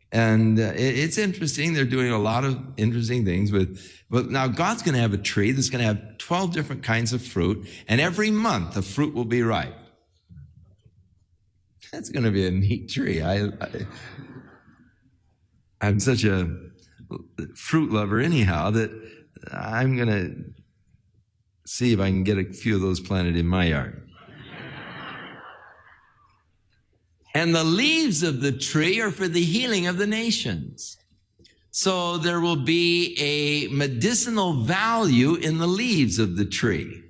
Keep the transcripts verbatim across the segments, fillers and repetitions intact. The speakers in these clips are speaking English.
And uh, it, it's interesting. They're doing a lot of interesting things with, but now God's going to have a tree that's going to have twelve different kinds of fruit, and every month the fruit will be ripe. That's going to be a neat tree. I, I, I'm such a fruit lover anyhow that I'm going to see if I can get a few of those planted in my yard. And the leaves of the tree are for the healing of the nations. So there will be a medicinal value in the leaves of the tree.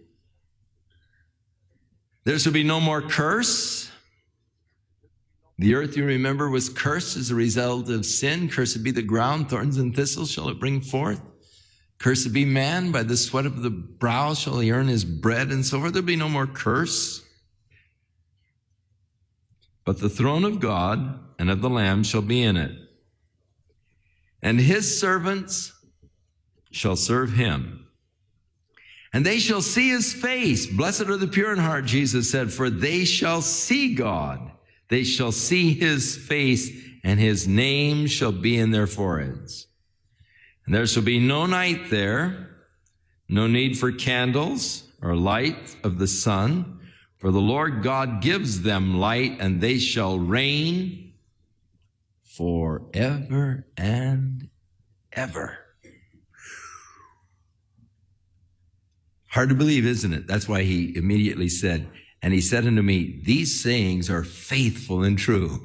There shall be no more curse. The earth, you remember, was cursed as a result of sin. Cursed be the ground, thorns and thistles shall it bring forth. Cursed be man, by the sweat of the brow shall he earn his bread, and so forth. There'll be no more curse. But the throne of God and of the Lamb shall be in it, and his servants shall serve him. And they shall see his face. Blessed are the pure in heart, Jesus said, for they shall see God. They shall see his face, and his name shall be in their foreheads. And there shall be no night there, no need for candles or light of the sun, for the Lord God gives them light, and they shall reign forever and ever. Hard to believe, isn't it? That's why he immediately said, and he said unto me, these sayings are faithful and true.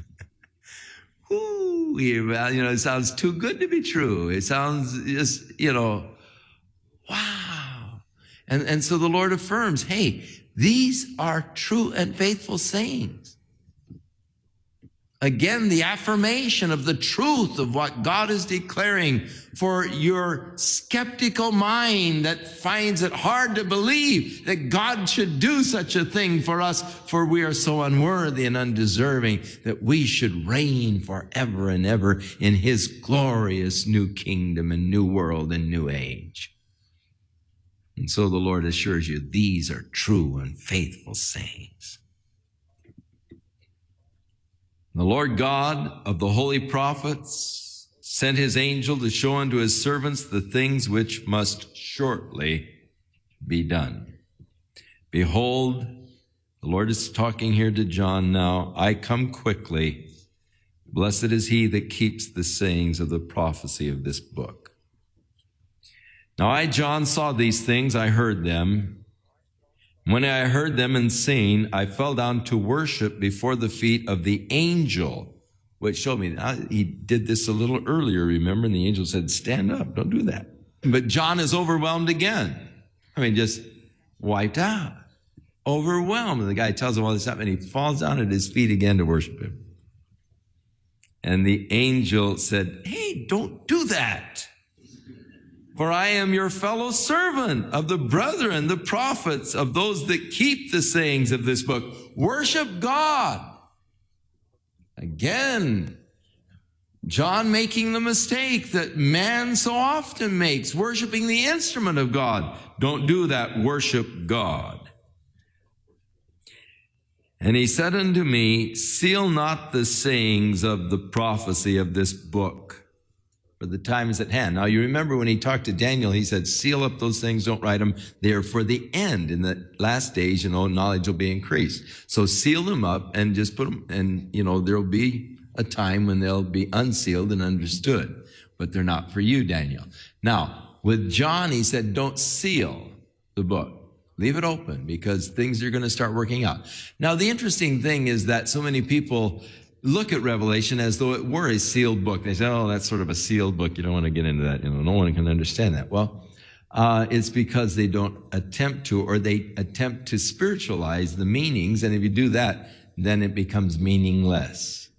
Ooh, you know, it sounds too good to be true. It sounds just, you know, wow. And, and so the Lord affirms, hey, these are true and faithful sayings. Again, the affirmation of the truth of what God is declaring for your skeptical mind that finds it hard to believe that God should do such a thing for us, for we are so unworthy and undeserving that we should reign forever and ever in his glorious new kingdom and new world and new age. And so the Lord assures you, these are true and faithful sayings. The Lord God of the holy prophets sent his angel to show unto his servants the things which must shortly be done. Behold, the Lord is talking here to John now, I come quickly. Blessed is he that keeps the sayings of the prophecy of this book. Now I, John, saw these things, I heard them. When I heard them and seen, I fell down to worship before the feet of the angel, which showed me. Now, he did this a little earlier, remember? And the angel said, stand up, don't do that. But John is overwhelmed again. I mean, just wiped out, overwhelmed. And the guy tells him all this stuff, and he falls down at his feet again to worship him. And the angel said, hey, don't do that. For I am your fellow servant of the brethren, the prophets, of those that keep the sayings of this book. Worship God. Again, John making the mistake that man so often makes, worshiping the instrument of God. Don't do that. Worship God. And he said unto me, seal not the sayings of the prophecy of this book, for the time is at hand. Now, you remember when he talked to Daniel, he said, seal up those things, don't write them. They are for the end. In the last days, you know, knowledge will be increased. So seal them up and just put them, and, you know, there'll be a time when they'll be unsealed and understood. But they're not for you, Daniel. Now, with John, he said, don't seal the book. Leave it open, because things are going to start working out. Now, the interesting thing is that so many people look at Revelation as though it were a sealed book. They say, oh, that's sort of a sealed book. You don't want to get into that. You know, no one can understand that. Well, uh, it's because they don't attempt to, or they attempt to spiritualize the meanings. And if you do that, then it becomes meaningless.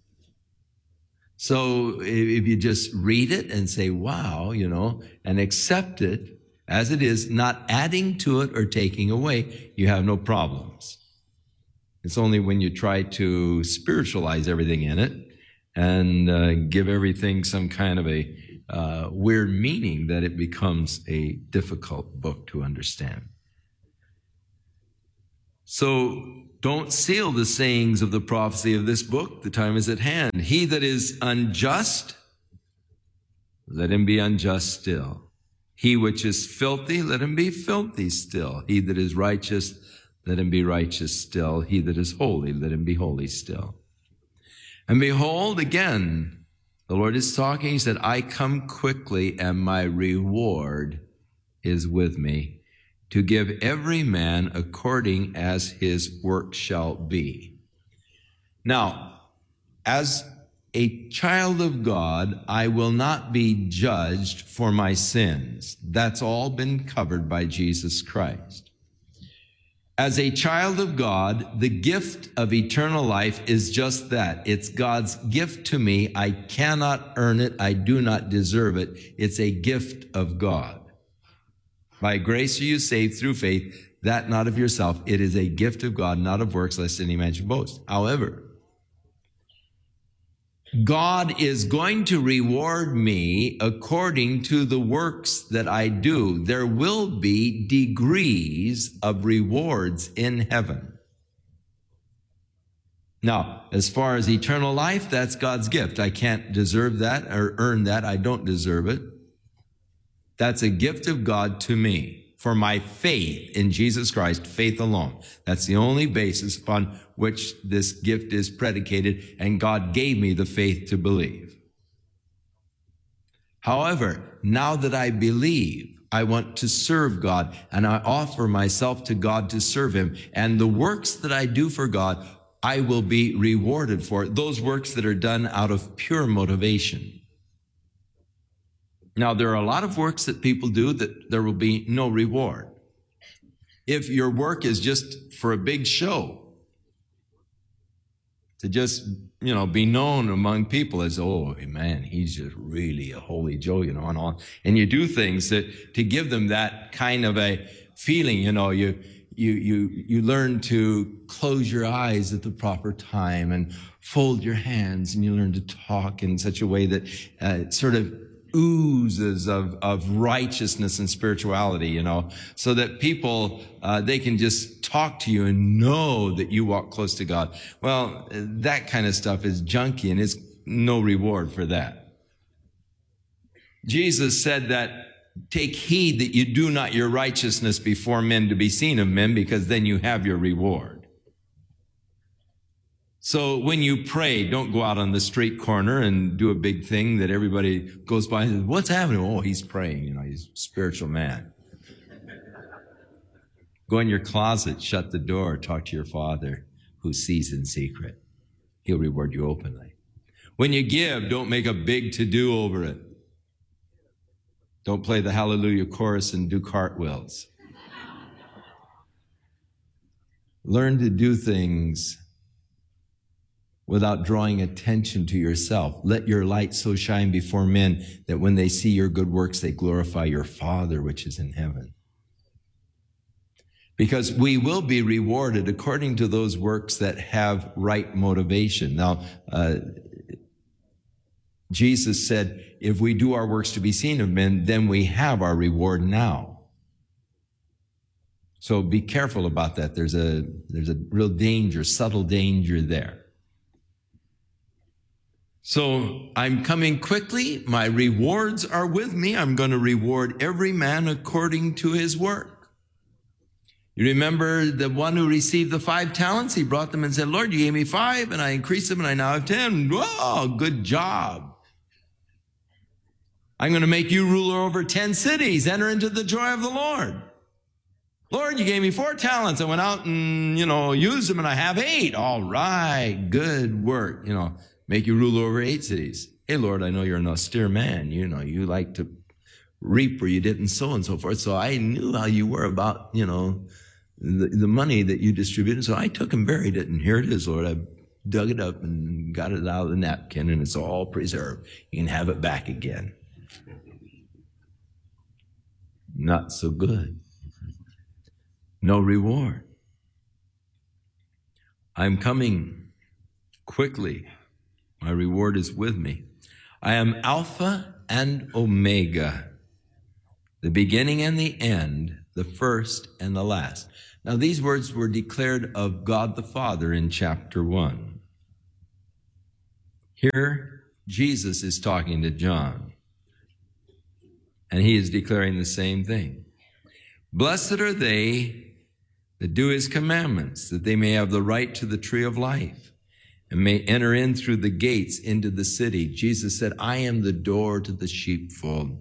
So if you just read it and say, wow, you know, and accept it as it is, not adding to it or taking away, you have no problems. It's only when you try to spiritualize everything in it and uh, give everything some kind of a uh, weird meaning that it becomes a difficult book to understand. So Don't seal the sayings of the prophecy of this book. The time is at hand. He that is unjust, let him be unjust still. He which is filthy, let him be filthy still. He that is righteous, let him be righteous still. He that is holy, let him be holy still. And behold, again, the Lord is talking. He said, I come quickly, and my reward is with me, to give every man according as his work shall be. Now, as a child of God, I will not be judged for my sins. That's all been covered by Jesus Christ. As a child of God, the gift of eternal life is just that. It's God's gift to me. I cannot earn it. I do not deserve it. It's a gift of God. By grace are you saved through faith, that not of yourself. It is a gift of God, not of works, lest any man should boast. However, God is going to reward me according to the works that I do. There will be degrees of rewards in heaven. Now, as far as eternal life, that's God's gift. I can't deserve that or earn that. I don't deserve it. That's a gift of God to me for my faith in Jesus Christ, faith alone. That's the only basis upon which this gift is predicated, and God gave me the faith to believe. However, now that I believe, I want to serve God, and I offer myself to God to serve him. And the works that I do for God, I will be rewarded for it. Those works that are done out of pure motivation. Now, there are a lot of works that people do that there will be no reward. If your work is just for a big show, to just, you know, be known among people as, oh, man, he's just really a holy Joe, you know, and all. And you do things that to give them that kind of a feeling, you know, you, you, you, you learn to close your eyes at the proper time and fold your hands, and you learn to talk in such a way that uh, it sort of oozes of, of righteousness and spirituality, you know, so that people, uh, they can just talk to you and know that you walk close to God. Well, that kind of stuff is junky, and there's no reward for that. Jesus said that, take heed that you do not your righteousness before men to be seen of men, because then you have your reward. So when you pray, don't go out on the street corner and do a big thing that everybody goes by and says, what's happening? Oh, he's praying. You know, he's a spiritual man. Go in your closet, shut the door, talk to your Father who sees in secret. He'll reward you openly. When you give, don't make a big to-do over it. Don't play the hallelujah chorus and do cartwheels. Learn to do things without drawing attention to yourself. Let your light so shine before men that when they see your good works, they glorify your Father which is in heaven. Because we will be rewarded according to those works that have right motivation. Now, uh, Jesus said, if we do our works to be seen of men, then we have our reward now. So be careful about that. There's a, there's a real danger, subtle danger there. So I'm coming quickly. My rewards are with me. I'm going to reward every man according to his work. You remember the one who received the five talents? He brought them and said, Lord, you gave me five, and I increased them, and I now have ten. Whoa, good job. I'm going to make you ruler over ten cities. Enter into the joy of the Lord. Lord, you gave me four talents. I went out and, you know, used them, and I have eight. All right, good work. You know, make you ruler over eight cities. Hey, Lord, I know you're an austere man. You know, you like to reap where you didn't sow and so forth. So I knew how you were about, you know, the, the money that you distributed. So I took and buried it, and here it is, Lord. I dug it up and got it out of the napkin, and it's all preserved. You can have it back again. Not so good. No reward. I'm coming quickly. My reward is with me. I am Alpha and Omega, the beginning and the end, the first and the last. Now, these words were declared of God the Father in chapter one. Here, Jesus is talking to John, and he is declaring the same thing. Blessed are they that do his commandments, that they may have the right to the tree of life and may enter in through the gates into the city. Jesus said, I am the door to the sheepfold.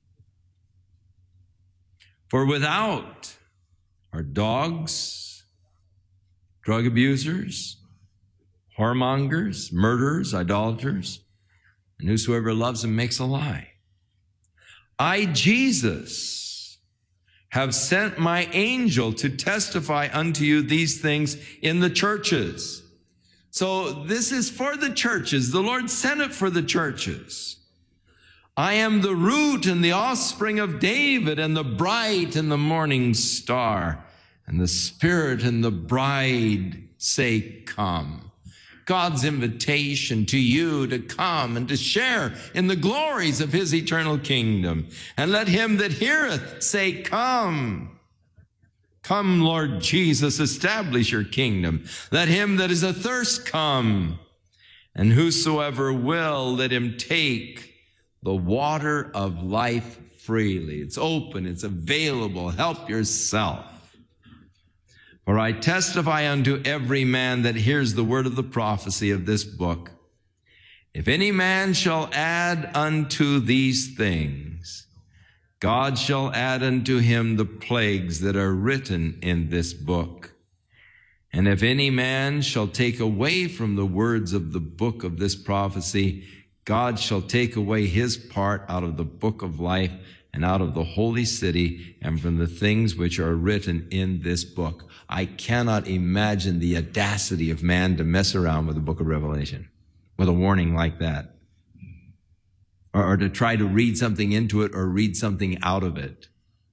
For without are dogs, drug abusers, whoremongers, murderers, idolaters, and whosoever loves him makes a lie. I, Jesus, have sent my angel to testify unto you these things in the churches. So this is for the churches. The Lord sent it for the churches. I am the root and the offspring of David and the bright and the morning star. And the Spirit and the bride say, come. God's invitation to you to come and to share in the glories of his eternal kingdom. And let him that heareth say, come. Come, Lord Jesus, establish your kingdom. Let him that is athirst come. And whosoever will, let him take the water of life freely. It's open, it's available. Help yourself. For I testify unto every man that hears the word of the prophecy of this book. If any man shall add unto these things, God shall add unto him the plagues that are written in this book. And if any man shall take away from the words of the book of this prophecy, God shall take away his part out of the book of life and out of the holy city and from the things which are written in this book. I cannot imagine the audacity of man to mess around with the book of Revelation with a warning like that, or, or to try to read something into it or read something out of it.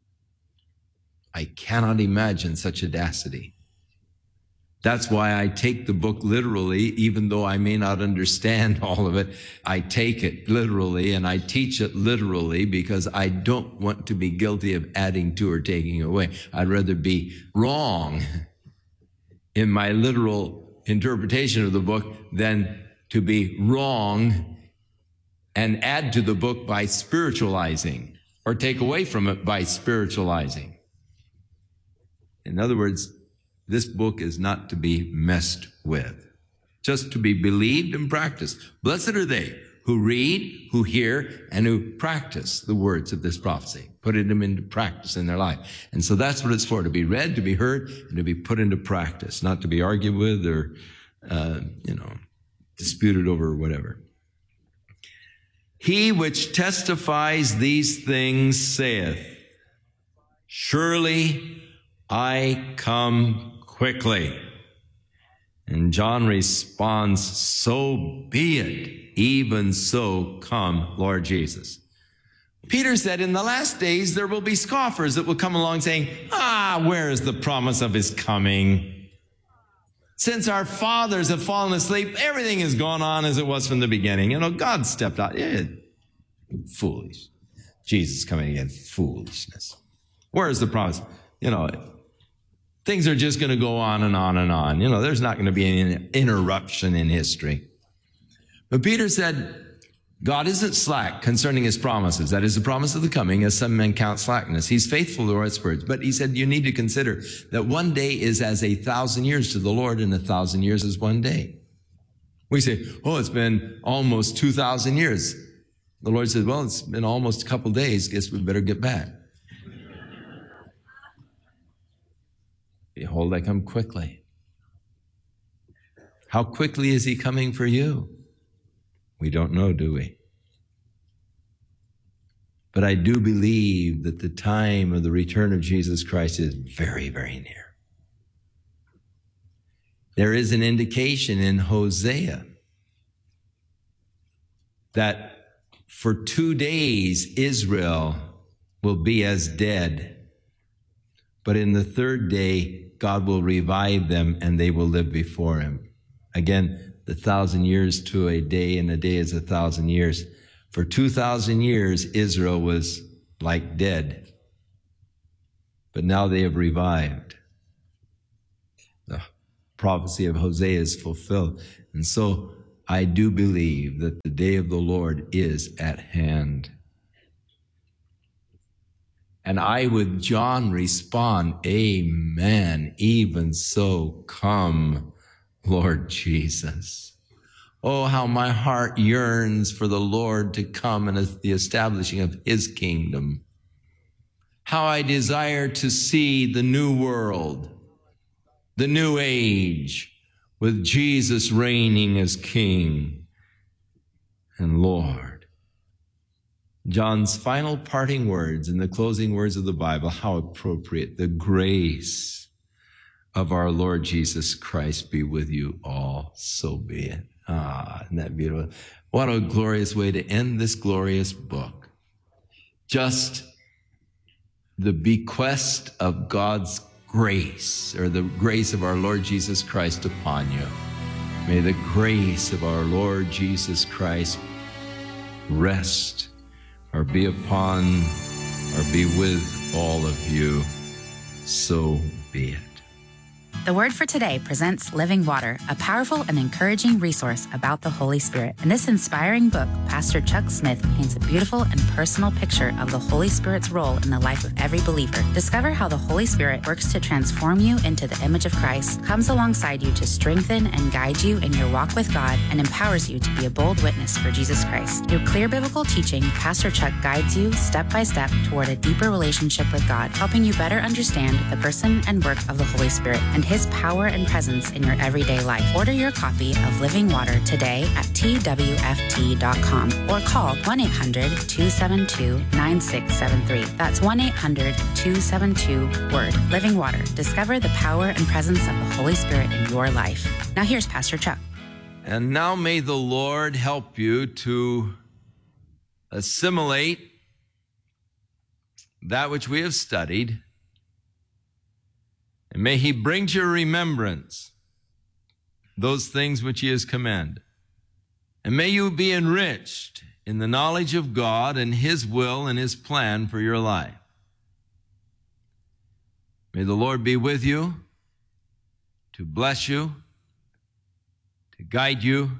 I cannot imagine such audacity. That's why I take the book literally, even though I may not understand all of it. I take it literally and I teach it literally because I don't want to be guilty of adding to or taking away. I'd rather be wrong in my literal interpretation of the book than to be wrong and add to the book by spiritualizing or take away from it by spiritualizing. In other words, this book is not to be messed with, just to be believed and practiced. Blessed are they who read, who hear, and who practice the words of this prophecy, putting them into practice in their life. And so that's what it's for, to be read, to be heard, and to be put into practice, not to be argued with or, uh, you know, disputed over or whatever. He which testifies these things saith, surely I come quickly. And John responds, so be it, even so come, Lord Jesus. Peter said, in the last days there will be scoffers that will come along saying, ah, where is the promise of his coming? Since our fathers have fallen asleep, everything has gone on as it was from the beginning. You know, God stepped out. Yeah, foolish. Jesus coming again, foolishness. Where is the promise? You know, things are just going to go on and on and on. You know, there's not going to be any interruption in history. But Peter said, God isn't slack concerning his promises. That is the promise of the coming, as some men count slackness. He's faithful to his words. But he said, you need to consider that one day is as a thousand years to the Lord, and a thousand years is one day. We say, oh, it's been almost two thousand years. The Lord said, well, it's been almost a couple days. Guess we better get back. Behold, I come quickly. How quickly is he coming for you? We don't know, do we? But I do believe that the time of the return of Jesus Christ is very, very near. There is an indication in Hosea that for two days Israel will be as dead. But in the third day, God will revive them and they will live before him. Again, the thousand years to a day, and a day is a thousand years. For two thousand years, Israel was like dead. But now they have revived. prophecy of Hosea is fulfilled. And so I do believe that the day of the Lord is at hand. And I with John respond, amen, even so, come, Lord Jesus. Oh, how my heart yearns for the Lord to come and the establishing of his kingdom. How I desire to see the new world, the new age, with Jesus reigning as King and Lord. John's final parting words and the closing words of the Bible, how appropriate. The grace of our Lord Jesus Christ be with you all. So be it. Ah, isn't that beautiful? What a glorious way to end this glorious book. Just the bequest of God's grace, or the grace of our Lord Jesus Christ upon you. May the grace of our Lord Jesus Christ rest or be upon or be with all of you. So be it. The Word for Today presents Living Water, a powerful and encouraging resource about the Holy Spirit. In this inspiring book, Pastor Chuck Smith paints a beautiful and personal picture of the Holy Spirit's role in the life of every believer. Discover how the Holy Spirit works to transform you into the image of Christ, comes alongside you to strengthen and guide you in your walk with God, and empowers you to be a bold witness for Jesus Christ. Through clear biblical teaching, Pastor Chuck guides you step by step toward a deeper relationship with God, helping you better understand the person and work of the Holy Spirit and his power and presence in your everyday life. Order your copy of Living Water today at T W F T dot com or call one eight hundred, two seven two, nine six seven three. That's one eight hundred, two seven two, WORD. Living Water. Discover the power and presence of the Holy Spirit in your life. Now here's Pastor Chuck. And now may the Lord help you to assimilate that which we have studied. And may he bring to your remembrance those things which he has commanded. And may you be enriched in the knowledge of God and his will and his plan for your life. May the Lord be with you, to bless you, to guide you,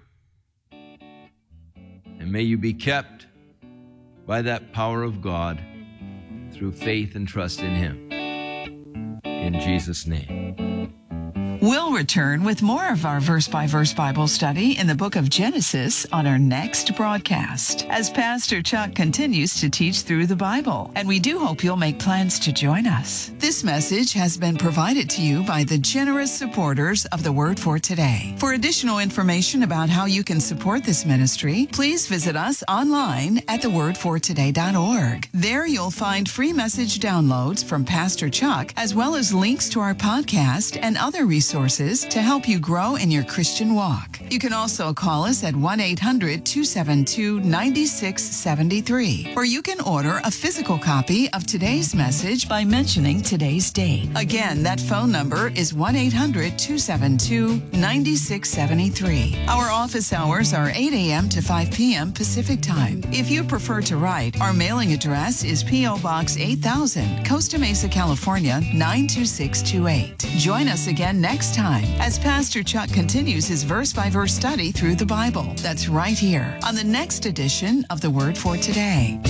and may you be kept by that power of God through faith and trust in him. In Jesus' name. We'll return with more of our verse-by-verse Bible study in the book of Genesis on our next broadcast as Pastor Chuck continues to teach through the Bible. And we do hope you'll make plans to join us. This message has been provided to you by the generous supporters of the Word for Today. For additional information about how you can support this ministry, please visit us online at the word for today dot org. There you'll find free message downloads from Pastor Chuck, as well as links to our podcast and other resources to help you grow in your Christian walk. You can also call us at one eight hundred, two seven two, nine six seven three, or you can order a physical copy of today's message by mentioning today's date. Again, that phone number is one eight hundred, two seven two, nine six seven three. Our office hours are eight a.m. to five p.m. Pacific Time. If you prefer to write, our mailing address is P O. Box eight thousand, Costa Mesa, California, nine two six two eight. Join us again next time as Pastor Chuck continues his verse-by-verse study through the Bible. That's right here on the next edition of the Word for Today.